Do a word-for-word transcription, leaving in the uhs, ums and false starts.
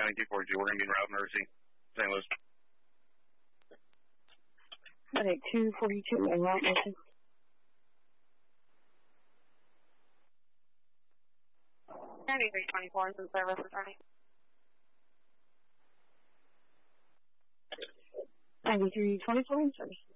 ninety-two forty-two. We're going to be en route Mercy, Saint Louis. ninety-two forty-two, en route Mercy. ninety-three twenty-four is in service, returning. ninety-three twenty-four in service.